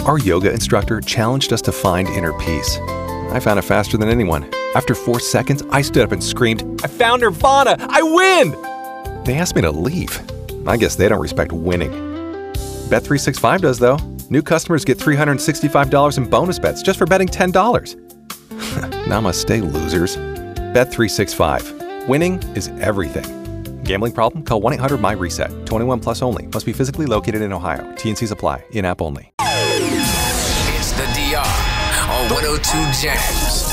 Our yoga instructor challenged us to find inner peace. I found it faster than anyone. After 4 seconds, I stood up and screamed, "I found Nirvana! I win!" They asked me to leave. I guess they don't respect winning. Bet365 does, though. New customers get $365 in bonus bets just for betting $10. Namaste, losers. Bet365. Winning is everything. Gambling problem? Call 1-800-MY-RESET. 21 plus only. Must be physically located in Ohio. T&Cs apply. In-app only. It's the DR on 102 Jams.